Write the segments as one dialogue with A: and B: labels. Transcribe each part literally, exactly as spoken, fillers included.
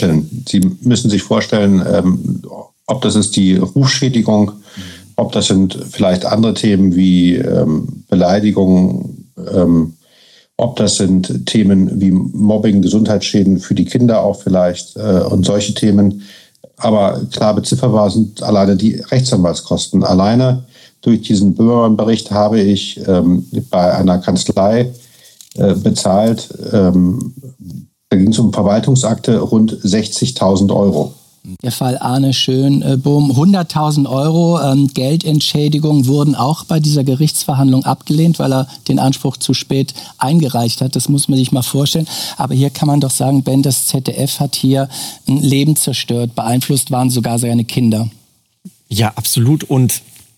A: ermitteln. Sie müssen sich vorstellen, ähm, ob das ist die Rufschädigung, ob das sind vielleicht andere Themen wie ähm, Beleidigung, ähm, ob das sind Themen wie Mobbing, Gesundheitsschäden für die Kinder auch vielleicht äh, und solche Themen. Aber klar bezifferbar sind alleine die Rechtsanwaltskosten. Alleine durch diesen Böhmermann-Bericht habe ich ähm, bei einer Kanzlei äh, bezahlt, ähm, da ging es um Verwaltungsakte, rund sechzigtausend Euro.
B: Der Fall Arne Schönbohm, hunderttausend Euro ähm, Geldentschädigung wurden auch bei dieser Gerichtsverhandlung abgelehnt, weil er den Anspruch zu spät eingereicht hat. Das muss man sich mal vorstellen. Aber hier kann man doch sagen, Ben, das Z D F hat hier ein Leben zerstört. Beeinflusst waren sogar seine Kinder.
C: Ja, absolut. Und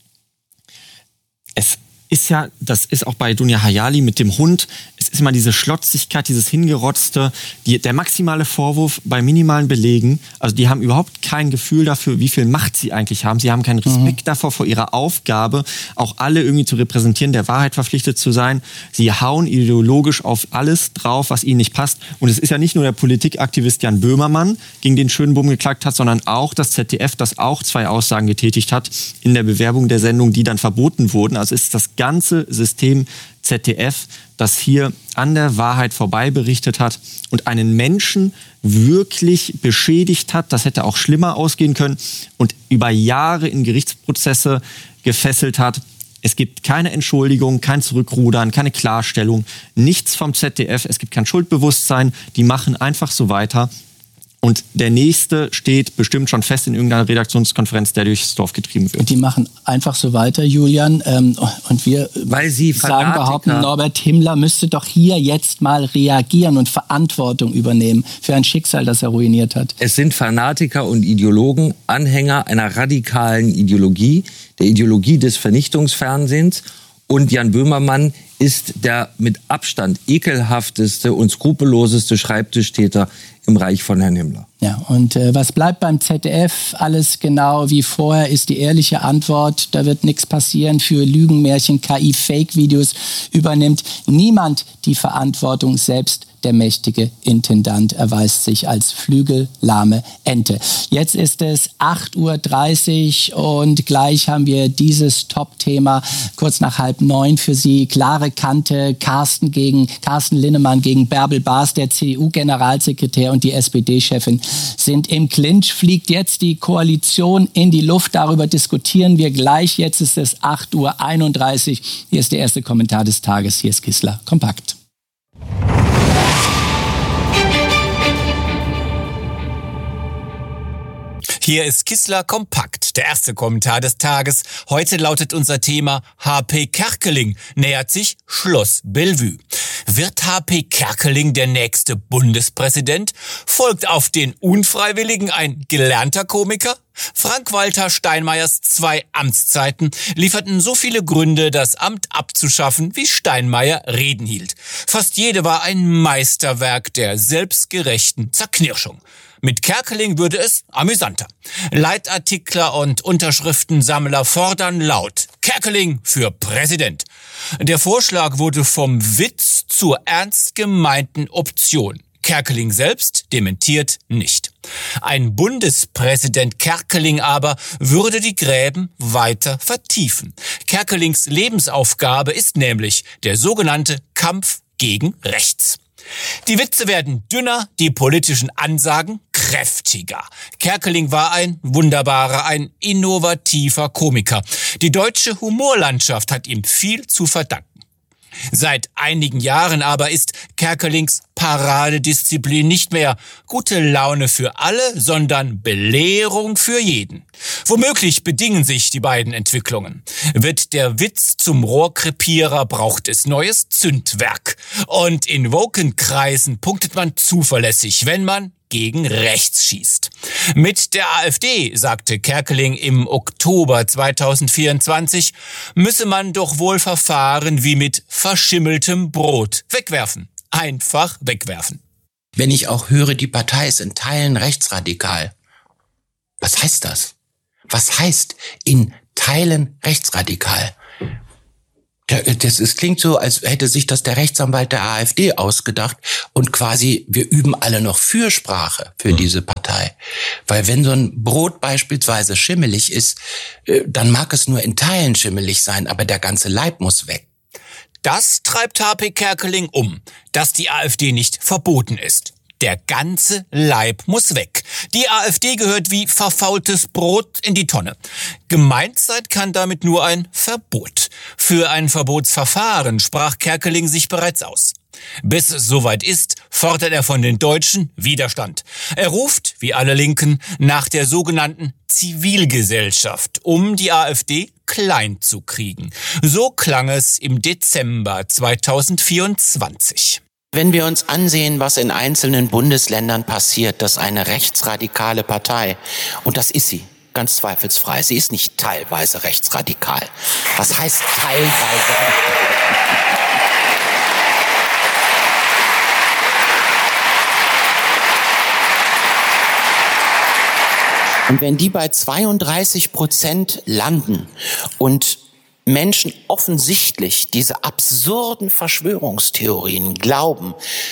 C: es ist ja, das ist auch bei Dunja Hayali mit dem Hund, es ist immer diese Schlotzigkeit, dieses Hingerotzte, die, der maximale Vorwurf bei minimalen Belegen, also die haben überhaupt kein Gefühl dafür, wie viel Macht sie eigentlich haben. Sie haben keinen Respekt mhm. davor, vor ihrer Aufgabe, auch alle irgendwie zu repräsentieren, der Wahrheit verpflichtet zu sein. Sie hauen ideologisch auf alles drauf, was ihnen nicht passt. Und es ist ja nicht nur der Politikaktivist Jan Böhmermann, gegen den Schönbohm geklagt hat, sondern auch das Z D F, das auch zwei Aussagen getätigt hat in der Bewerbung der Sendung, die dann verboten wurden. Also ist das ganze System Z D F, das hier an der Wahrheit vorbei berichtet hat und einen Menschen wirklich beschädigt hat. Das hätte auch schlimmer ausgehen können und über Jahre in Gerichtsprozesse gefesselt hat. Es gibt keine Entschuldigung, kein Zurückrudern, keine Klarstellung, nichts vom Z D F. Es gibt kein Schuldbewusstsein. Die machen einfach so weiter. Und der Nächste steht bestimmt schon fest in irgendeiner Redaktionskonferenz, der durchs Dorf getrieben wird.
B: Und die machen einfach so weiter, Julian. Ähm, und wir
D: Weil sie
B: sagen, behaupten, Norbert Himmler müsste doch hier jetzt mal reagieren und Verantwortung übernehmen für ein Schicksal, das er ruiniert hat.
D: Es sind Fanatiker und Ideologen, Anhänger einer radikalen Ideologie, der Ideologie des Vernichtungsfernsehens. Und Jan Böhmermann ist der mit Abstand ekelhafteste und skrupelloseste Schreibtischtäter im Reich von Herrn Himmler.
B: Ja, und äh, was bleibt beim Z D F? Alles genau wie vorher ist die ehrliche Antwort. Da wird nichts passieren. Für Lügenmärchen, K I-Fake-Videos übernimmt niemand die Verantwortung. Selbst der mächtige Intendant erweist sich als flügellahme Ente. Jetzt ist es acht Uhr dreißig und gleich haben wir dieses Top-Thema kurz nach halb neun für Sie. Klare Kante, Carsten gegen Carsten Linnemann gegen Bärbel Baas, der C D U-Generalsekretär und die S P D-Chefin sind im Clinch. Fliegt jetzt die Koalition in die Luft. Darüber diskutieren wir gleich. Jetzt ist es acht Uhr einunddreißig. Hier ist der erste Kommentar des Tages. Hier ist Kissler kompakt.
E: Hier ist Kissler kompakt, der erste Kommentar des Tages. Heute lautet unser Thema: H P Kerkeling nähert sich Schloss Bellevue. Wird H P Kerkeling der nächste Bundespräsident? Folgt auf den Unfreiwilligen ein gelernter Komiker? Frank-Walter Steinmeiers zwei Amtszeiten lieferten so viele Gründe, das Amt abzuschaffen, wie Steinmeier Reden hielt. Fast jede war ein Meisterwerk der selbstgerechten Zerknirschung. Mit Kerkeling würde es amüsanter. Leitartikler und Unterschriftensammler fordern laut: Kerkeling für Präsident. Der Vorschlag wurde vom Witz zur ernst gemeinten Option. Kerkeling selbst dementiert nicht. Ein Bundespräsident Kerkeling aber würde die Gräben weiter vertiefen. Kerkelings Lebensaufgabe ist nämlich der sogenannte Kampf gegen rechts. Die Witze werden dünner, die politischen Ansagen kräftiger. Kerkeling war ein wunderbarer, ein innovativer Komiker. Die deutsche Humorlandschaft hat ihm viel zu verdanken. Seit einigen Jahren aber ist Kerkelings Paradedisziplin nicht mehr gute Laune für alle, sondern Belehrung für jeden. Womöglich bedingen sich die beiden Entwicklungen. Wird der Witz zum Rohrkrepierer, braucht es neues Zündwerk. Und in Woken-Kreisen punktet man zuverlässig, wenn man gegen rechts schießt. Mit der AfD, sagte Kerkeling im Oktober zweitausendvierundzwanzig, müsse man doch wohl verfahren wie mit verschimmeltem Brot. Wegwerfen. Einfach wegwerfen.
F: Wenn ich auch höre, die Partei ist in Teilen rechtsradikal. Was heißt das? Was heißt in Teilen rechtsradikal? Das ist, klingt so, als hätte sich das der Rechtsanwalt der AfD ausgedacht und quasi, wir üben alle noch Fürsprache für mhm. diese Partei. Weil wenn so ein Brot beispielsweise schimmelig ist, dann mag es nur in Teilen schimmelig sein, aber der ganze Leib muss weg.
E: Das treibt H P Kerkeling um, dass die AfD nicht verboten ist. Der ganze Leib muss weg. Die AfD gehört wie verfaultes Brot in die Tonne. Gemeint sein kann damit nur ein Verbot. Für ein Verbotsverfahren sprach Kerkeling sich bereits aus. Bis es soweit ist, fordert er von den Deutschen Widerstand. Er ruft, wie alle Linken, nach der sogenannten Zivilgesellschaft, um die AfD klein zu kriegen. So klang es im Dezember zweitausendvierundzwanzig.
F: Wenn wir uns ansehen, was in einzelnen Bundesländern passiert, dass eine rechtsradikale Partei, und das ist sie, ganz zweifelsfrei, sie ist nicht teilweise rechtsradikal. Was heißt teilweise? Und wenn die bei zweiunddreißig Prozent landen und Menschen offensichtlich diese absurden Verschwörungstheorien glauben,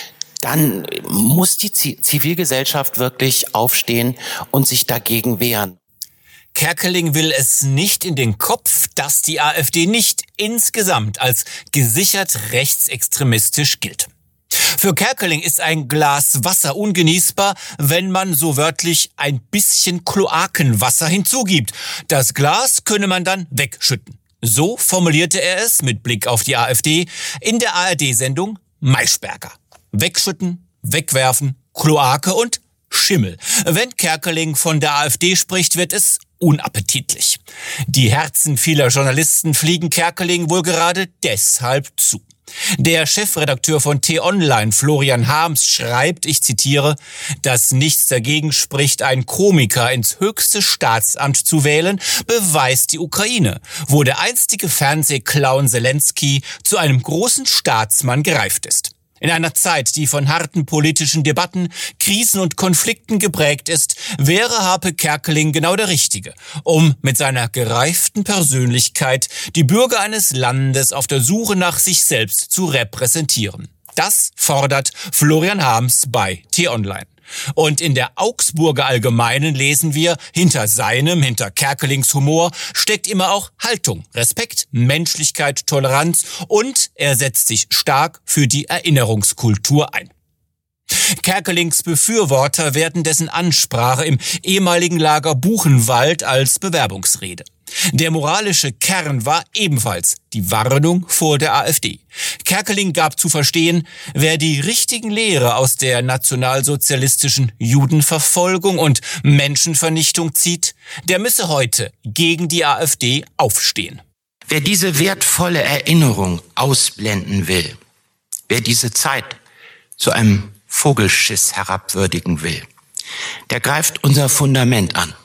F: dann muss die Zivilgesellschaft wirklich aufstehen und sich dagegen wehren.
E: Kerkeling will es nicht in den Kopf, dass die AfD nicht insgesamt als gesichert rechtsextremistisch gilt. Für Kerkeling ist ein Glas Wasser ungenießbar, wenn man so wörtlich ein bisschen Kloakenwasser hinzugibt. Das Glas könne man dann wegschütten. So formulierte er es mit Blick auf die AfD in der A R D-Sendung Maischberger. Wegschütten, wegwerfen, Kloake und Schimmel. Wenn Kerkeling von der AfD spricht, wird es unappetitlich. Die Herzen vieler Journalisten fliegen Kerkeling wohl gerade deshalb zu. Der Chefredakteur von T-Online, Florian Harms, schreibt, ich zitiere, dass nichts dagegen spricht, einen Komiker ins höchste Staatsamt zu wählen, beweist die Ukraine, wo der einstige Fernsehclown Zelensky zu einem großen Staatsmann gereift ist. In einer Zeit, die von harten politischen Debatten, Krisen und Konflikten geprägt ist, wäre H P Kerkeling genau der Richtige, um mit seiner gereiften Persönlichkeit die Bürger eines Landes auf der Suche nach sich selbst zu repräsentieren. Das fordert Florian Harms bei T-Online. Und in der Augsburger Allgemeinen lesen wir, hinter seinem, hinter Kerkelings Humor steckt immer auch Haltung, Respekt, Menschlichkeit, Toleranz und er setzt sich stark für die Erinnerungskultur ein. Kerkelings Befürworter werten dessen Ansprache im ehemaligen Lager Buchenwald als Bewerbungsrede. Der moralische Kern war ebenfalls die Warnung vor der AfD. Kerkeling gab zu verstehen, wer die richtigen Lehre aus der nationalsozialistischen Judenverfolgung und Menschenvernichtung zieht, der müsse heute gegen die AfD aufstehen.
F: Wer diese wertvolle Erinnerung ausblenden will, wer diese Zeit zu einem Vogelschiss herabwürdigen will, der greift unser Fundament an.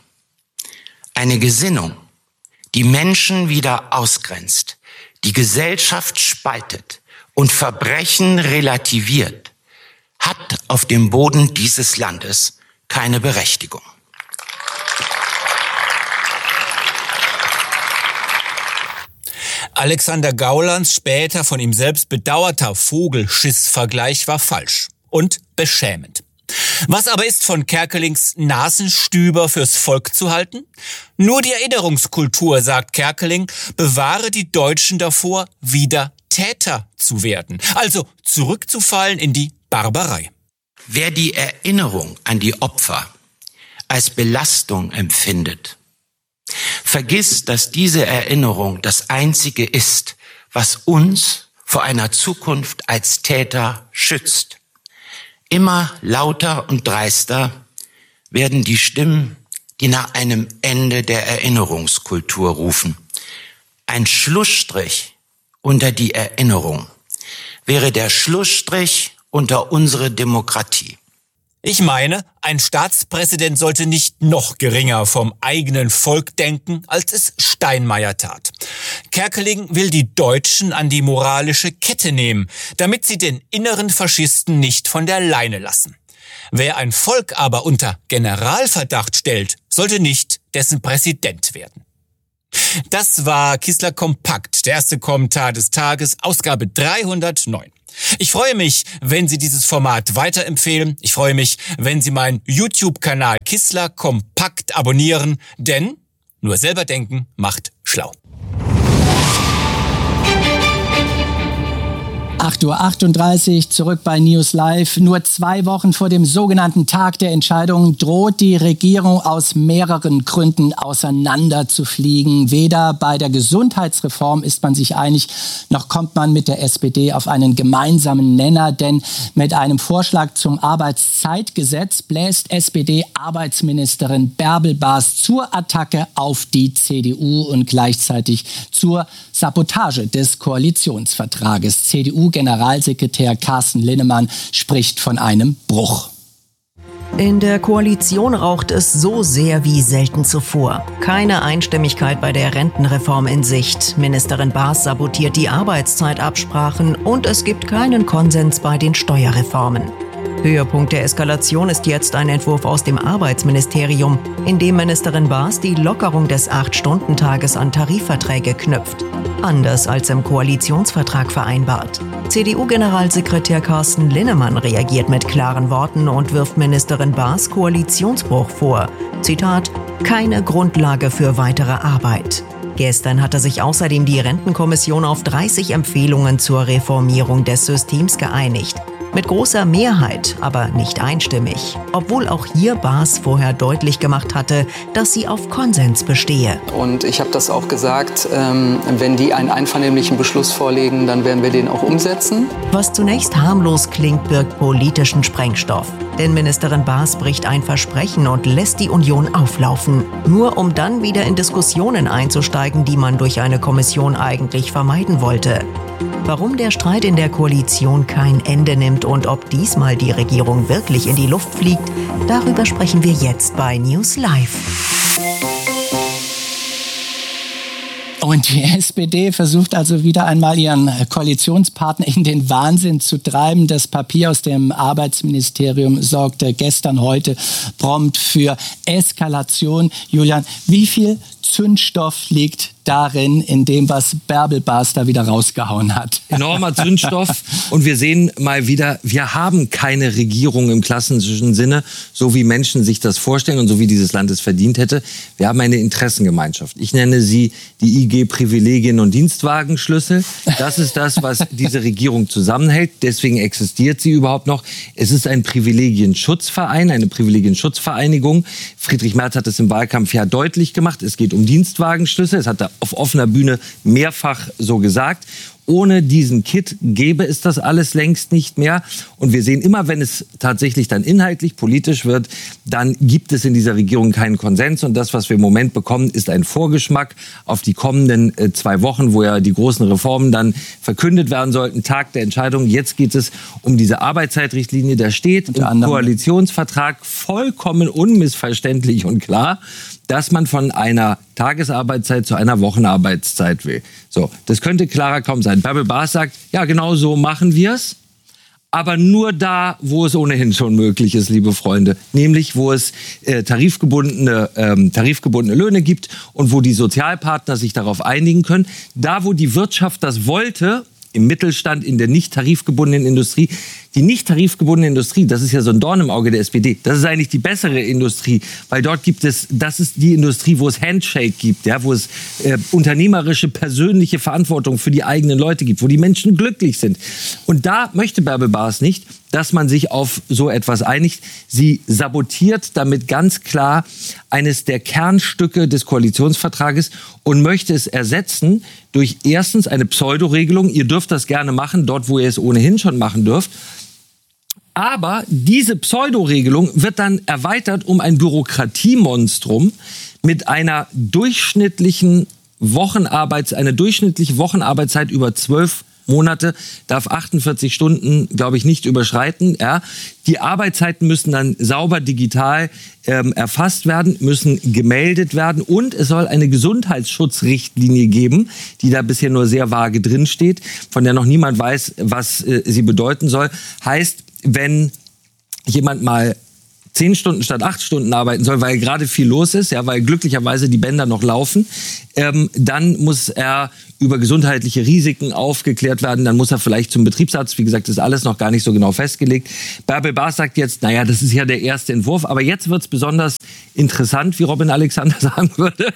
F: Eine Gesinnung, die Menschen wieder ausgrenzt, die Gesellschaft spaltet und Verbrechen relativiert, hat auf dem Boden dieses Landes keine Berechtigung.
E: Alexander Gaulands später von ihm selbst bedauerter Vogelschiss-Vergleich war falsch und beschämend. Was aber ist von Kerkelings Nasenstüber fürs Volk zu halten? Nur die Erinnerungskultur, sagt Kerkeling, bewahre die Deutschen davor, wieder Täter zu werden. Also zurückzufallen in die Barbarei.
F: Wer die Erinnerung an die Opfer als Belastung empfindet, vergisst, dass diese Erinnerung das Einzige ist, was uns vor einer Zukunft als Täter schützt. Immer lauter und dreister werden die Stimmen, die nach einem Ende der Erinnerungskultur rufen. Ein Schlussstrich unter die Erinnerung wäre der Schlussstrich unter unsere Demokratie.
E: Ich meine, ein Staatspräsident sollte nicht noch geringer vom eigenen Volk denken, als es Steinmeier tat. Kerkeling will die Deutschen an die moralische Kette nehmen, damit sie den inneren Faschisten nicht von der Leine lassen. Wer ein Volk aber unter Generalverdacht stellt, sollte nicht dessen Präsident werden. Das war Kissler Kompakt, der erste Kommentar des Tages, Ausgabe dreihundertneun. Ich freue mich, wenn Sie dieses Format weiterempfehlen. Ich freue mich, wenn Sie meinen YouTube-Kanal Kissler Kompakt abonnieren, denn nur selber denken macht schlau.
B: acht Uhr achtunddreißig, zurück bei News Live. Nur zwei Wochen vor dem sogenannten Tag der Entscheidung droht die Regierung aus mehreren Gründen auseinanderzufliegen. Weder bei der Gesundheitsreform ist man sich einig, noch kommt man mit der S P D auf einen gemeinsamen Nenner. Denn mit einem Vorschlag zum Arbeitszeitgesetz bläst S P D-Arbeitsministerin Bärbel Baas zur Attacke auf die C D U und gleichzeitig zur Sabotage des Koalitionsvertrages. C D U-Generalsekretär Carsten Linnemann spricht von einem Bruch.
G: In der Koalition raucht es so sehr wie selten zuvor. Keine Einstimmigkeit bei der Rentenreform in Sicht. Ministerin Baas sabotiert die Arbeitszeitabsprachen und es gibt keinen Konsens bei den Steuerreformen. Höhepunkt der Eskalation ist jetzt ein Entwurf aus dem Arbeitsministerium, in dem Ministerin Baas die Lockerung des acht-Stunden-Tages an Tarifverträge knüpft. Anders als im Koalitionsvertrag vereinbart. C D U-Generalsekretär Carsten Linnemann reagiert mit klaren Worten und wirft Ministerin Baas Koalitionsbruch vor. Zitat: keine Grundlage für weitere Arbeit. Gestern hatte sich außerdem die Rentenkommission auf dreißig Empfehlungen zur Reformierung des Systems geeinigt. Mit großer Mehrheit, aber nicht einstimmig. Obwohl auch hier Baas vorher deutlich gemacht hatte, dass sie auf Konsens bestehe.
H: Und ich habe das auch gesagt, ähm, wenn die einen einvernehmlichen Beschluss vorlegen, dann werden wir den auch umsetzen.
G: Was zunächst harmlos klingt, birgt politischen Sprengstoff. Denn Ministerin Baas bricht ein Versprechen und lässt die Union auflaufen. Nur um dann wieder in Diskussionen einzusteigen, die man durch eine Kommission eigentlich vermeiden wollte. Warum der Streit in der Koalition kein Ende nimmt und ob diesmal die Regierung wirklich in die Luft fliegt, darüber sprechen wir jetzt bei News Live.
B: Und die S P D versucht also wieder einmal ihren Koalitionspartner in den Wahnsinn zu treiben. Das Papier aus dem Arbeitsministerium sorgte gestern, heute prompt für Eskalation. Julian, wie viel Zündstoff liegt darin, in dem, was Bärbel Baas da wieder rausgehauen hat?
D: Enormer Zündstoff. Und wir sehen mal wieder, wir haben keine Regierung im klassischen Sinne, so wie Menschen sich das vorstellen und so wie dieses Land es verdient hätte. Wir haben eine Interessengemeinschaft. Ich nenne sie die I G-Privilegien- und Dienstwagenschlüssel. Das ist das, was diese Regierung zusammenhält. Deswegen existiert sie überhaupt noch. Es ist ein Privilegienschutzverein, eine Privilegienschutzvereinigung. Friedrich Merz hat es im Wahlkampf ja deutlich gemacht. Es geht um Dienstwagenschlüssel. Es hat er auf offener Bühne mehrfach so gesagt. Ohne diesen Kit gäbe es das alles längst nicht mehr. Und wir sehen immer, wenn es tatsächlich dann inhaltlich politisch wird, dann gibt es in dieser Regierung keinen Konsens. Und das, was wir im Moment bekommen, ist ein Vorgeschmack auf die kommenden äh, zwei Wochen, wo ja die großen Reformen dann verkündet werden sollten. Tag der Entscheidung. Jetzt geht es um diese Arbeitszeitrichtlinie. Da steht im Koalitionsvertrag vollkommen unmissverständlich und klar, dass man von einer Tagesarbeitszeit zu einer Wochenarbeitszeit will. So, das könnte klarer kaum sein. Bärbel Baas sagt, ja, genau so machen wir es, aber nur da, wo es ohnehin schon möglich ist, liebe Freunde. Nämlich, wo es äh, tarifgebundene, ähm, tarifgebundene Löhne gibt und wo die Sozialpartner sich darauf einigen können. Da, wo die Wirtschaft das wollte, im Mittelstand, in der nicht tarifgebundenen Industrie. Die nicht tarifgebundene Industrie, das ist ja so ein Dorn im Auge der S P D. Das ist eigentlich die bessere Industrie, weil dort gibt es, das ist die Industrie, wo es Handshake gibt, ja, wo es äh, unternehmerische, persönliche Verantwortung für die eigenen Leute gibt, wo die Menschen glücklich sind. Und da möchte Bärbel Baas nicht, dass man sich auf so etwas einigt. Sie sabotiert damit ganz klar eines der Kernstücke des Koalitionsvertrages und möchte es ersetzen durch erstens eine Pseudoregelung. Ihr dürft das gerne machen, dort, wo ihr es ohnehin schon machen dürft. Aber diese Pseudoregelung wird dann erweitert um ein Bürokratiemonstrum mit einer durchschnittlichen Wochenarbeits, eine durchschnittliche Wochenarbeitszeit über zwölf Monate, darf achtundvierzig Stunden, glaube ich, nicht überschreiten. Ja. Die Arbeitszeiten müssen dann sauber digital ähm, erfasst werden, müssen gemeldet werden und es soll eine Gesundheitsschutzrichtlinie geben, die da bisher nur sehr vage drinsteht, von der noch niemand weiß, was äh, sie bedeuten soll. Heißt, wenn jemand mal zehn Stunden statt acht Stunden arbeiten soll, weil gerade viel los ist, ja, weil glücklicherweise die Bänder noch laufen, ähm, dann muss er über gesundheitliche Risiken aufgeklärt werden, dann muss er vielleicht zum Betriebsarzt, wie gesagt, ist alles noch gar nicht so genau festgelegt. Bärbel Baas sagt jetzt, naja, das ist ja der erste Entwurf, aber jetzt wird's besonders interessant, wie Robin Alexander sagen würde,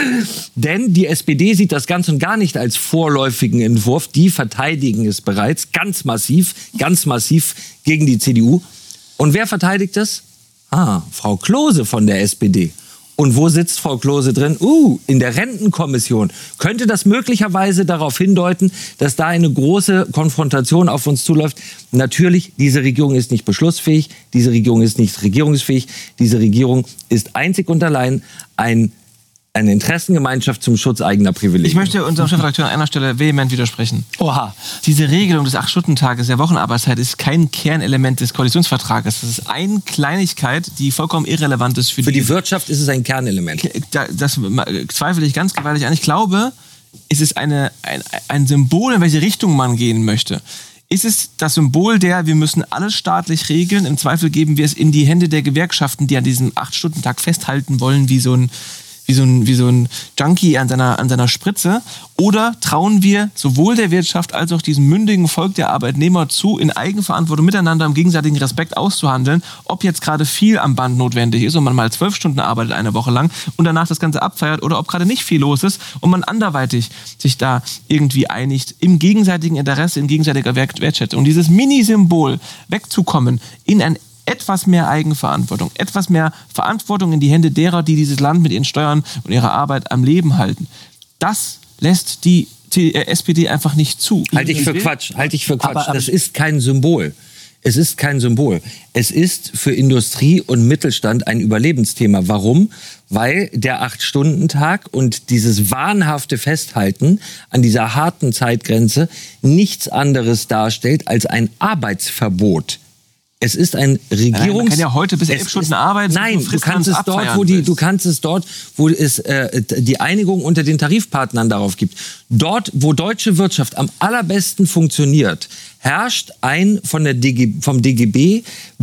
D: denn die S P D sieht das ganz und gar nicht als vorläufigen Entwurf, die verteidigen es bereits ganz massiv, ganz massiv gegen die C D U. Und wer verteidigt es? Ah, Frau Klose von der S P D. Und wo sitzt Frau Klose drin? Uh, in der Rentenkommission. Könnte das möglicherweise darauf hindeuten, dass da eine große Konfrontation auf uns zuläuft? Natürlich, diese Regierung ist nicht beschlussfähig, diese Regierung ist nicht regierungsfähig, diese Regierung ist einzig und allein ein eine Interessengemeinschaft zum Schutz eigener Privilegien.
I: Ich möchte unserem Chefredakteur an einer Stelle vehement widersprechen.
B: Oha.
I: Diese Regelung des acht-Stunden-Tages der Wochenarbeitszeit ist kein Kernelement des Koalitionsvertrages. Das ist eine Kleinigkeit, die vollkommen irrelevant ist für,
D: für die...
I: die
D: Wirtschaft ist es ein Kernelement.
I: Das, das zweifle ich ganz gewaltig an. Ich glaube, es ist eine, ein, ein Symbol, in welche Richtung man gehen möchte. Ist es das Symbol der, wir müssen alles staatlich regeln, im Zweifel geben wir es in die Hände der Gewerkschaften, die an diesem acht-Stunden-Tag festhalten wollen, wie so ein wie so ein, wie so ein Junkie an seiner, an seiner Spritze? Oder trauen wir sowohl der Wirtschaft als auch diesem mündigen Volk der Arbeitnehmer zu, in Eigenverantwortung miteinander im gegenseitigen Respekt auszuhandeln, ob jetzt gerade viel am Band notwendig ist und man mal zwölf Stunden arbeitet eine Woche lang und danach das Ganze abfeiert, oder ob gerade nicht viel los ist und man anderweitig sich da irgendwie einigt, im gegenseitigen Interesse, in gegenseitiger Wertschätzung. Und dieses Mini-Symbol wegzukommen in ein etwas mehr Eigenverantwortung, etwas mehr Verantwortung in die Hände derer, die dieses Land mit ihren Steuern und ihrer Arbeit am Leben halten. Das lässt die S P D einfach nicht zu.
D: Halte ich für Quatsch, halte ich für Quatsch. Aber, aber das ist kein Symbol. Es ist kein Symbol. Es ist für Industrie und Mittelstand ein Überlebensthema. Warum? Weil der acht-Stunden-Tag und dieses wahnhafte Festhalten an dieser harten Zeitgrenze nichts anderes darstellt als ein Arbeitsverbot. Es ist ein Regierungs...
I: Nein, man kann ja heute bis elf Stunden arbeiten.
D: Nein, du kannst es dort, wo die, du kannst es dort, wo es äh, die Einigung unter den Tarifpartnern darauf gibt. Dort, wo deutsche Wirtschaft am allerbesten funktioniert, herrscht ein von der D G, vom D G B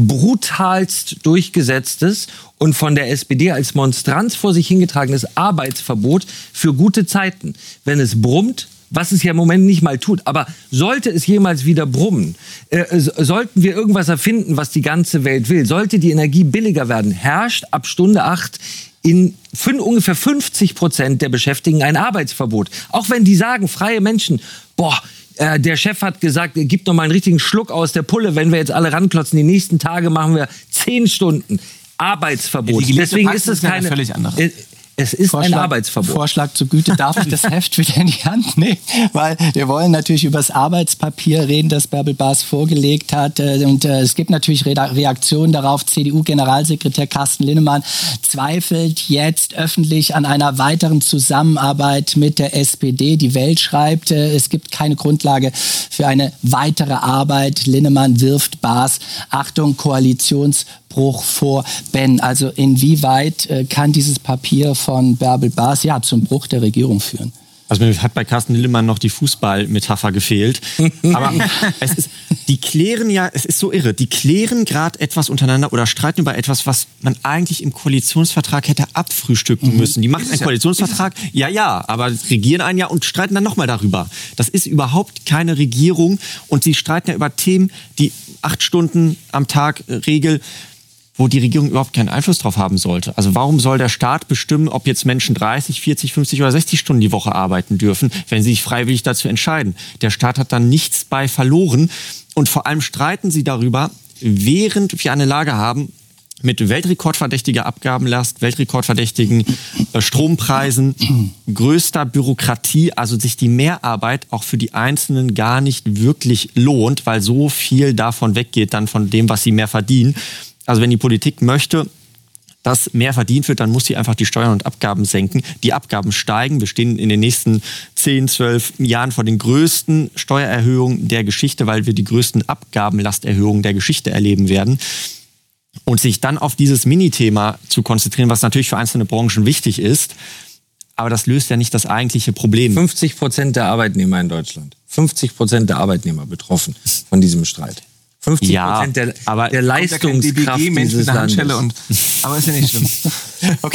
D: brutalst durchgesetztes und von der S P D als Monstranz vor sich hingetragenes Arbeitsverbot für gute Zeiten. Wenn es brummt, was es ja im Moment nicht mal tut. Aber sollte es jemals wieder brummen, äh, sollten wir irgendwas erfinden, was die ganze Welt will, sollte die Energie billiger werden, herrscht ab Stunde acht in fün- ungefähr fünfzig Prozent der Beschäftigten ein Arbeitsverbot. Auch wenn die sagen, freie Menschen, boah, äh, der Chef hat gesagt, gib noch mal einen richtigen Schluck aus der Pulle, wenn wir jetzt alle ranklotzen, die nächsten Tage machen wir zehn Stunden Arbeitsverbot.
I: Ja,
D: deswegen ist es keine...
I: völlig andere.
D: Äh, Es ist
B: Vorschlag,
D: ein Arbeitsverbot.
B: Vorschlag zur Güte, darf ich das Heft wieder in die Hand nehmen? Weil wir wollen natürlich über das Arbeitspapier reden, das Bärbel Baas vorgelegt hat. Und äh, es gibt natürlich Re- Reaktionen darauf. C D U-Generalsekretär Carsten Linnemann zweifelt jetzt öffentlich an einer weiteren Zusammenarbeit mit der S P D. Die Welt schreibt, äh, es gibt keine Grundlage für eine weitere Arbeit. Linnemann wirft Baas, Achtung, Koalitionsbruch vor. Ben, also inwieweit äh, kann dieses Papier von Bärbel Baas ja zum Bruch der Regierung führen?
C: Also mir hat bei Carsten Linnemann noch die Fußballmetapher gefehlt. Aber es ist, die klären ja, es ist so irre, die klären gerade etwas untereinander oder streiten über etwas, was man eigentlich im Koalitionsvertrag hätte abfrühstücken mhm. müssen. Die machen einen Koalitionsvertrag, ja, ja, aber regieren ein Jahr und streiten dann nochmal darüber. Das ist überhaupt keine Regierung und sie streiten ja über Themen, die acht Stunden am Tag Regel, wo die Regierung überhaupt keinen Einfluss drauf haben sollte. Also warum soll der Staat bestimmen, ob jetzt Menschen dreißig, vierzig, fünfzig oder sechzig Stunden die Woche arbeiten dürfen, wenn sie sich freiwillig dazu entscheiden? Der Staat hat dann nichts bei verloren. Und vor allem streiten sie darüber, während wir eine Lage haben mit weltrekordverdächtiger Abgabenlast, weltrekordverdächtigen äh, Strompreisen, größter Bürokratie, also sich die Mehrarbeit auch für die Einzelnen gar nicht wirklich lohnt, weil so viel davon weggeht dann von dem, was sie mehr verdienen. Also wenn die Politik möchte, dass mehr verdient wird, dann muss sie einfach die Steuern und Abgaben senken. Die Abgaben steigen. Wir stehen in den nächsten zehn, zwölf Jahren vor den größten Steuererhöhungen der Geschichte, weil wir die größten Abgabenlasterhöhungen der Geschichte erleben werden. Und sich dann auf dieses Minithema zu konzentrieren, was natürlich für einzelne Branchen wichtig ist, aber das löst ja nicht das eigentliche Problem.
D: fünfzig Prozent der Arbeitnehmer in Deutschland, fünfzig Prozent der Arbeitnehmer betroffen von diesem Streit. fünfzig Prozent ja, der, aber der Leistungskraft ja dieses Landes.
I: Und, aber ist ja nicht schlimm.
B: Okay.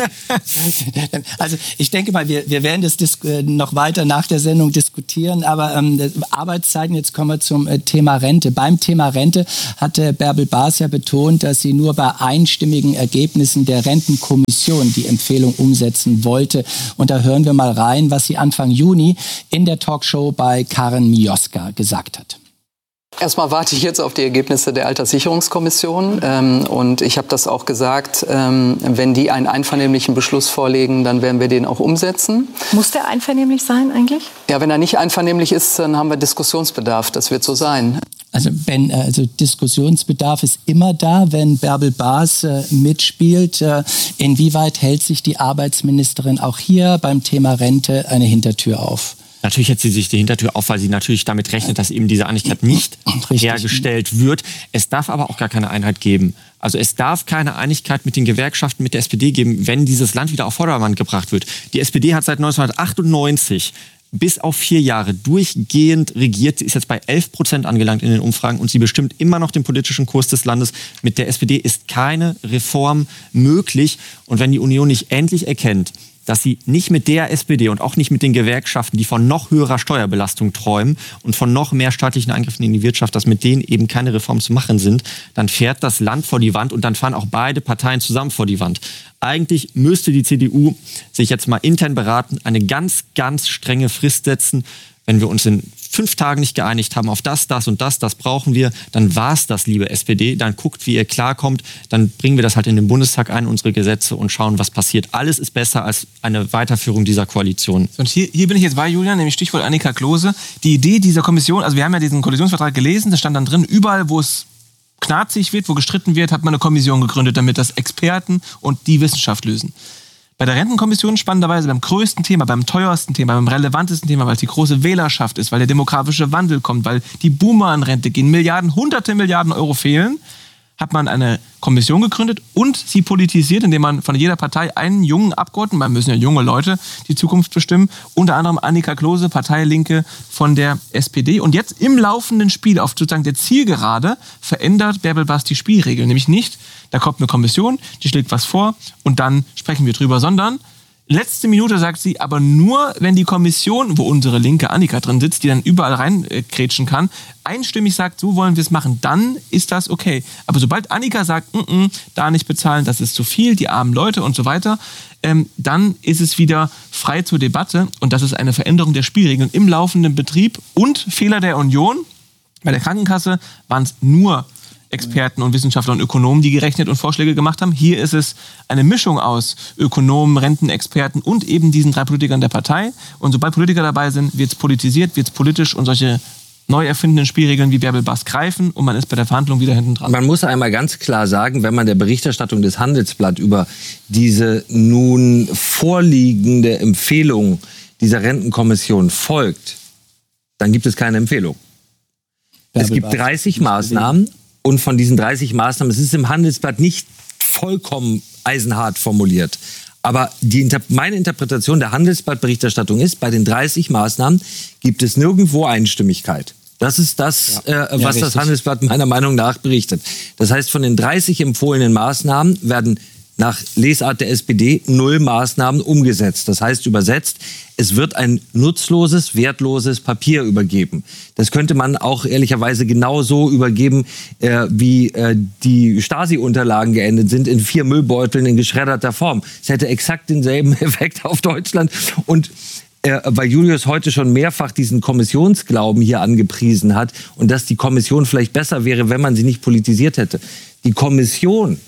B: Also ich denke mal, wir, wir werden das noch weiter nach der Sendung diskutieren, aber ähm, Arbeitszeiten, jetzt kommen wir zum äh, Thema Rente. Beim Thema Rente hatte Bärbel Baas ja betont, dass sie nur bei einstimmigen Ergebnissen der Rentenkommission die Empfehlung umsetzen wollte. Und da hören wir mal rein, was sie Anfang Juni in der Talkshow bei Karen Mioska gesagt hat.
H: Erstmal warte ich jetzt auf die Ergebnisse der Alterssicherungskommission ähm, und ich habe das auch gesagt, ähm, wenn die einen einvernehmlichen Beschluss vorlegen, dann werden wir den auch umsetzen.
J: Muss der einvernehmlich sein eigentlich?
H: Ja, wenn er nicht einvernehmlich ist, dann haben wir Diskussionsbedarf, das wird so sein.
B: Also, wenn, also Diskussionsbedarf ist immer da, wenn Bärbel Baas äh, mitspielt. Äh, inwieweit hält sich die Arbeitsministerin auch hier beim Thema Rente eine Hintertür auf?
C: Natürlich hält sie sich die Hintertür auf, weil sie natürlich damit rechnet, dass eben diese Einigkeit nicht Richtig. hergestellt wird. Es darf aber auch gar keine Einheit geben. Also es darf keine Einigkeit mit den Gewerkschaften, mit der S P D geben, wenn dieses Land wieder auf Vordermann gebracht wird. Die S P D hat seit neunzehnhundertachtundneunzig bis auf vier Jahre durchgehend regiert. Sie ist jetzt bei elf Prozent angelangt in den Umfragen und sie bestimmt immer noch den politischen Kurs des Landes. Mit der S P D ist keine Reform möglich. Und wenn die Union nicht endlich erkennt, dass sie nicht mit der S P D und auch nicht mit den Gewerkschaften, die von noch höherer Steuerbelastung träumen und von noch mehr staatlichen Eingriffen in die Wirtschaft, dass mit denen eben keine Reformen zu machen sind, dann fährt das Land vor die Wand und dann fahren auch beide Parteien zusammen vor die Wand. Eigentlich müsste die C D U sich jetzt mal intern beraten, eine ganz, ganz strenge Frist setzen. Wenn wir uns in fünf Tagen nicht geeinigt haben auf das, das und das, das brauchen wir, dann war's das, liebe S P D. Dann guckt, wie ihr klarkommt. Dann bringen wir das halt in den Bundestag ein, unsere Gesetze, und schauen, was passiert. Alles ist besser als eine Weiterführung dieser Koalition.
I: Und hier, hier bin ich jetzt bei Julian, nämlich Stichwort Annika Klose. Die Idee dieser Kommission, also wir haben ja diesen Koalitionsvertrag gelesen, da stand dann drin, überall, wo es knarzig wird, wo gestritten wird, hat man eine Kommission gegründet, damit das Experten und die Wissenschaft lösen. Bei der Rentenkommission spannenderweise beim größten Thema, beim teuersten Thema, beim relevantesten Thema, weil es die große Wählerschaft ist, weil der demografische Wandel kommt, weil die Boomer in Rente gehen, Milliarden, hunderte Milliarden Euro fehlen, hat man eine Kommission gegründet und sie politisiert, indem man von jeder Partei einen jungen Abgeordneten, man müssen ja junge Leute die Zukunft bestimmen, unter anderem Annika Klose, Parteilinke von der S P D. Und jetzt im laufenden Spiel, auf sozusagen der Zielgerade, verändert Bärbel Baas die Spielregeln. Nämlich nicht, da kommt eine Kommission, die schlägt was vor und dann sprechen wir drüber, sondern letzte Minute sagt sie, aber nur, wenn die Kommission, wo unsere linke Annika drin sitzt, die dann überall reinkrätschen kann, einstimmig sagt, so wollen wir es machen, dann ist das okay. Aber sobald Annika sagt, n -n, da nicht bezahlen, das ist zu viel, die armen Leute und so weiter, ähm, dann ist es wieder frei zur Debatte und das ist eine Veränderung der Spielregeln im laufenden Betrieb und Fehler der Union. Bei der Krankenkasse waren es nur Experten und Wissenschaftler und Ökonomen, die gerechnet und Vorschläge gemacht haben. Hier ist es eine Mischung aus Ökonomen, Rentenexperten und eben diesen drei Politikern der Partei. Und sobald Politiker dabei sind, wird es politisiert, wird es politisch und solche neu erfindenden Spielregeln wie Bärbel Baas greifen und man ist bei der Verhandlung wieder hinten dran.
D: Man muss einmal ganz klar sagen, wenn man der Berichterstattung des Handelsblatt über diese nun vorliegende Empfehlung dieser Rentenkommission folgt, dann gibt es keine Empfehlung. Bärbel es gibt dreißig Maßnahmen. Und von diesen dreißig Maßnahmen, es ist im Handelsblatt nicht vollkommen eisenhart formuliert. Aber die, meine Interpretation der Handelsblatt-Berichterstattung ist, bei den dreißig Maßnahmen gibt es nirgendwo Einstimmigkeit. Das ist das, ja. äh, was ja, das Handelsblatt meiner Meinung nach berichtet. Das heißt, von den dreißig empfohlenen Maßnahmen werden nach Lesart der S P D null Maßnahmen umgesetzt. Das heißt übersetzt, es wird ein nutzloses, wertloses Papier übergeben. Das könnte man auch ehrlicherweise genauso übergeben, äh, wie äh, die Stasi-Unterlagen geendet sind, in vier Müllbeuteln in geschredderter Form. Es hätte exakt denselben Effekt auf Deutschland. Und äh, weil Julius heute schon mehrfach diesen Kommissionsglauben hier angepriesen hat und dass die Kommission vielleicht besser wäre, wenn man sie nicht politisiert hätte. Die Kommission,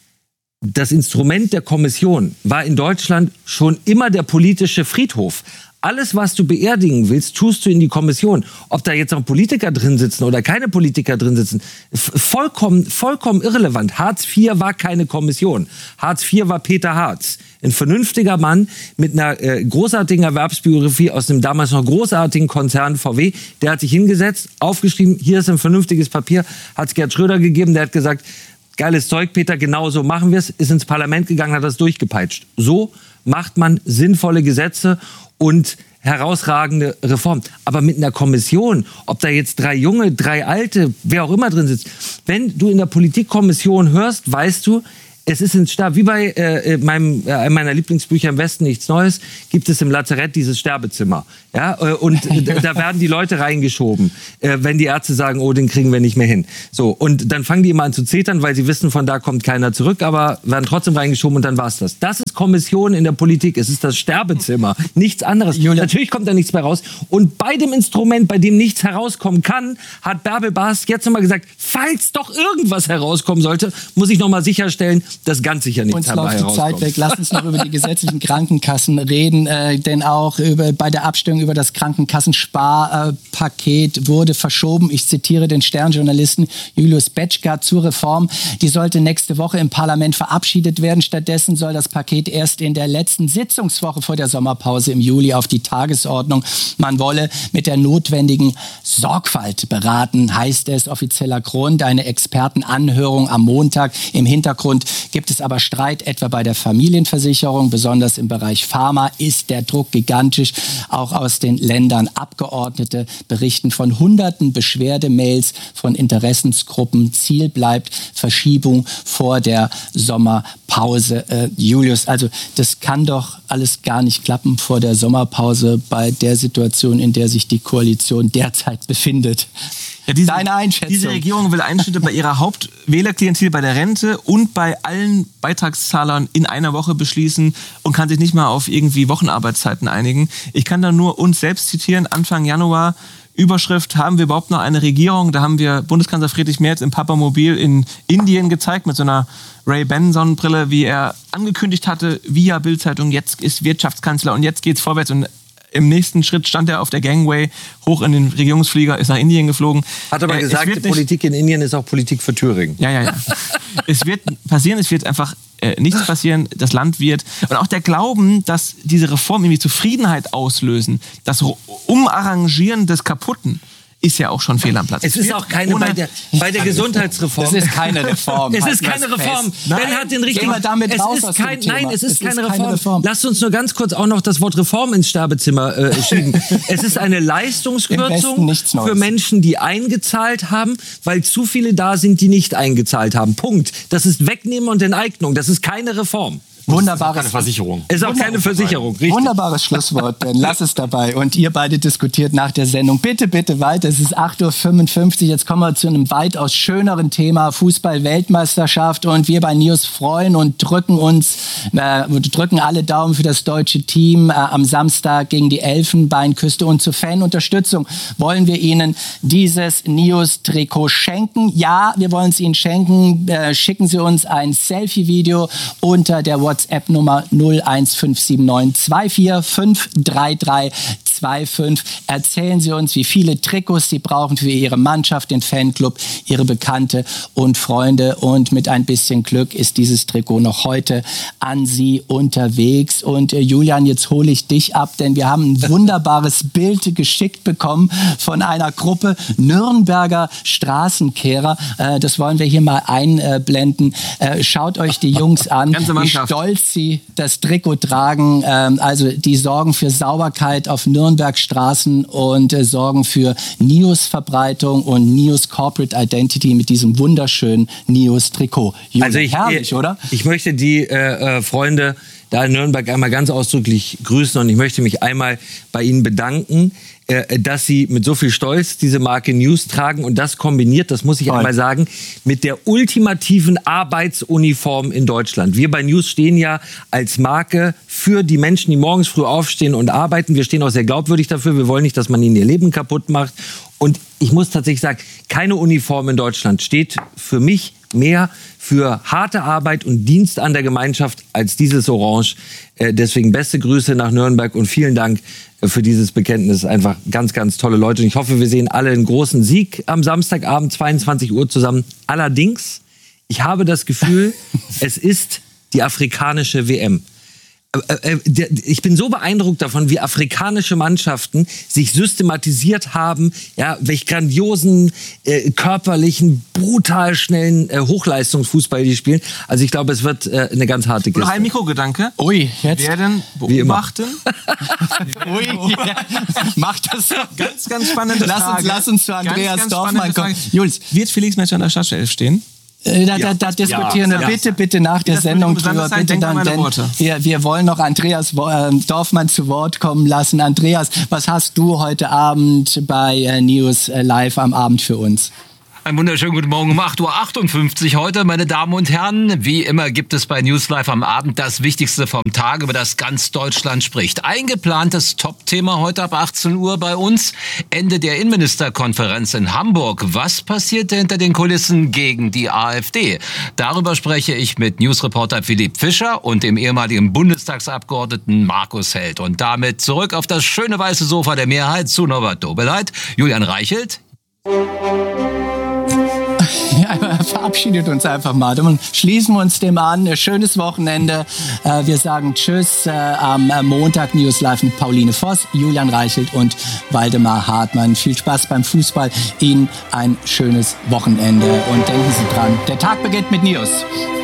D: das Instrument der Kommission war in Deutschland schon immer der politische Friedhof. Alles, was du beerdigen willst, tust du in die Kommission. Ob da jetzt noch Politiker drin sitzen oder keine Politiker drin sitzen, vollkommen, vollkommen irrelevant. Hartz vier war keine Kommission. Hartz vier war Peter Hartz. Ein vernünftiger Mann mit einer äh, großartigen Erwerbsbiografie aus dem damals noch großartigen Konzern V W. Der hat sich hingesetzt, aufgeschrieben, hier ist ein vernünftiges Papier, hat es Gerd Schröder gegeben, der hat gesagt, geiles Zeug, Peter, genau so machen wir es, ist ins Parlament gegangen, hat das durchgepeitscht. So macht man sinnvolle Gesetze und herausragende Reform. Aber mit einer Kommission, ob da jetzt drei Junge, drei Alte, wer auch immer drin sitzt, wenn du in der Politikkommission hörst, weißt du, es ist ins Stab, wie bei äh, meinem, äh, meiner Lieblingsbücher Im Westen nichts Neues, gibt es im Lazarett dieses Sterbezimmer. Ja? Äh, und äh, da werden die Leute reingeschoben, äh, wenn die Ärzte sagen, oh, den kriegen wir nicht mehr hin. So, und dann fangen die immer an zu zetern, weil sie wissen, von da kommt keiner zurück, aber werden trotzdem reingeschoben und dann war's das. Das ist Kommission in der Politik, es ist das Sterbezimmer, nichts anderes. Julia. Natürlich kommt da nichts mehr raus. Und bei dem Instrument, bei dem nichts herauskommen kann, hat Bärbel Baas jetzt nochmal gesagt, falls doch irgendwas herauskommen sollte, muss ich nochmal sicherstellen, dass ganz sicher nichts dabei herauskommt. Uns läuft die Zeit weg. Lass uns noch über die gesetzlichen Krankenkassen reden, äh, denn auch über, bei der Abstimmung über das Krankenkassensparpaket äh, wurde verschoben. Ich zitiere den Sternjournalisten Julius Betschka zur Reform. Die sollte nächste Woche im Parlament verabschiedet werden. Stattdessen soll das Paket erst in der letzten Sitzungswoche vor der Sommerpause im Juli auf die Tagesordnung. Man wolle mit der notwendigen Sorgfalt beraten, heißt es, offizieller Grund. Eine Expertenanhörung am Montag. Im Hintergrund gibt es aber Streit, etwa bei der Familienversicherung, besonders im Bereich Pharma ist der Druck gigantisch. Auch aus den Ländern Abgeordnete berichten von hunderten Beschwerdemails von Interessensgruppen. Ziel bleibt Verschiebung vor der Sommerpause. Äh, Julius, also das kann doch alles gar nicht klappen vor der Sommerpause bei der Situation, in der sich die Koalition derzeit befindet.
I: Ja, diese,
B: Deine Einschätzung.
I: Diese Regierung will Einschnitte bei ihrer Hauptwählerklientel, bei der Rente und bei allen Beitragszahlern in einer Woche beschließen und kann sich nicht mal auf irgendwie Wochenarbeitszeiten einigen. Ich kann da nur uns selbst zitieren, Anfang Januar, Überschrift, haben wir überhaupt noch eine Regierung? Da haben wir Bundeskanzler Friedrich Merz im Papamobil in Indien gezeigt mit so einer Ray-Ban-Sonnenbrille, wie er angekündigt hatte, via Bild-Zeitung, jetzt ist Wirtschaftskanzler und jetzt geht's vorwärts. Und im nächsten Schritt stand er auf der Gangway, hoch in den Regierungsflieger, ist nach Indien geflogen.
D: Hat aber äh, gesagt, die Politik in Indien ist auch Politik für Thüringen.
I: Ja, ja, ja. Es wird passieren, es wird einfach äh, nichts passieren. Das Land wird... Und auch der Glauben, dass diese Reformen irgendwie Zufriedenheit auslösen, das Umarrangieren des Kaputten, ist ja auch schon fehl am Platz.
D: Es ist auch keine bei der, bei der Gesundheitsreform.
B: Es ist keine Reform.
D: Es ist keine Reform. Ben hat den richtigen.
B: Damit
D: es
B: raus
D: ist kein, nein, es ist,
B: es
D: keine,
B: ist
D: Reform.
B: keine Reform.
D: Lasst uns nur ganz kurz auch noch das Wort Reform ins Sterbezimmer äh, schieben. Es ist eine Leistungskürzung für Menschen, die eingezahlt haben, weil zu viele da sind, die nicht eingezahlt haben. Punkt. Das ist Wegnehmen und Enteignung. Das ist keine Reform.
B: Wunderbares,
C: keine Versicherung.
D: Ist auch keine Versicherung, richtig.
B: Wunderbares Schlusswort, Ben. Lass es dabei. Und ihr beide diskutiert nach der Sendung. Bitte, bitte weiter. Es ist acht Uhr fünfundfünfzig. Jetzt kommen wir zu einem weitaus schöneren Thema. Fußball-Weltmeisterschaft. Und wir bei News freuen und drücken uns, äh, drücken alle Daumen für das deutsche Team äh, am Samstag gegen die Elfenbeinküste. Und zur Fanunterstützung wollen wir Ihnen dieses News-Trikot schenken. Ja, wir wollen es Ihnen schenken. Äh, schicken Sie uns ein Selfie-Video unter der WhatsApp-Nummer null eins fünf sieben neun zwei vier fünf drei drei zwei fünf. Erzählen Sie uns, wie viele Trikots Sie brauchen für Ihre Mannschaft, den Fanclub, Ihre Bekannte und Freunde. Und mit ein bisschen Glück ist dieses Trikot noch heute an Sie unterwegs. Und äh, Julian, jetzt hole ich dich ab, denn wir haben ein wunderbares Bild geschickt bekommen von einer Gruppe Nürnberger Straßenkehrer. Äh, das wollen wir hier mal einblenden. Äh, schaut euch die Jungs an, wie stolz sie das Trikot tragen. Ähm, also die sorgen für Sauberkeit auf Nürnbergstraßen und äh, sorgen für News-Verbreitung und News Corporate Identity mit diesem wunderschönen News-Trikot.
D: Also ich,
B: herrlich,
D: ich,
B: oder?
D: Ich möchte die äh, äh, Freunde da in Nürnberg einmal ganz ausdrücklich grüßen und ich möchte mich einmal bei Ihnen bedanken, äh, dass Sie mit so viel Stolz diese Marke News tragen und das kombiniert, das muss ich Toll. einmal sagen, mit der ultimativen Arbeitsuniform in Deutschland. Wir bei News stehen ja als Marke für die Menschen, die morgens früh aufstehen und arbeiten. Wir stehen auch sehr glaubwürdig dafür. Wir wollen nicht, dass man ihnen ihr Leben kaputt macht. Und ich muss tatsächlich sagen, keine Uniform in Deutschland steht für mich mehr für harte Arbeit und Dienst an der Gemeinschaft als dieses Orange. Äh, deswegen beste Grüße nach Nürnberg und vielen Dank äh, für dieses Bekenntnis. Einfach ganz, ganz tolle Leute. Und ich hoffe, wir sehen alle einen großen Sieg am Samstagabend, zweiundzwanzig Uhr zusammen. Allerdings, ich habe das Gefühl, es ist die afrikanische W M. äh, der, ich bin so beeindruckt davon, wie afrikanische Mannschaften sich systematisiert haben, ja, welch grandiosen, äh, körperlichen, brutal schnellen äh, Hochleistungsfußball die spielen. Also ich glaube, es wird äh, eine ganz harte Kiste.
I: Noch ein Mikrogedanke.
B: Ui, jetzt.
I: Wir werden beobachten.
B: Ui, ja. Macht das.
I: Ganz, ganz spannende
B: lass
I: Frage.
B: Uns, lass uns zu Andreas
I: ganz, ganz
B: Dorfmann kommen.
I: Jules, wird Felix Metscher an der Startelf stehen?
B: Da, da, da diskutieren wir
I: ja.
B: bitte, bitte nach der Sendung drüber. Bitte dann, denn wir, wir wollen noch Andreas äh, Dorfmann zu Wort kommen lassen. Andreas, was hast du heute Abend bei äh, News äh, Live am Abend für uns?
K: Einen wunderschönen guten Morgen um acht Uhr achtundfünfzig heute, meine Damen und Herren. Wie immer gibt es bei News Live am Abend das Wichtigste vom Tag, über das ganz Deutschland spricht. Eingeplantes Top-Thema heute ab achtzehn Uhr bei uns. Ende der Innenministerkonferenz in Hamburg. Was passierte hinter den Kulissen gegen die AfD? Darüber spreche ich mit Newsreporter Philipp Fischer und dem ehemaligen Bundestagsabgeordneten Markus Held. Und damit zurück auf das schöne weiße Sofa der Mehrheit zu Norbert Dobeleit, Julian Reichelt.
B: Ja, verabschiedet uns einfach mal. Dann schließen wir uns dem an. Schönes Wochenende. Wir sagen Tschüss am Montag. News Live mit Pauline Voss, Julian Reichelt und Waldemar Hartmann. Viel Spaß beim Fußball. Ihnen ein schönes Wochenende. Und denken Sie dran, der Tag beginnt mit News.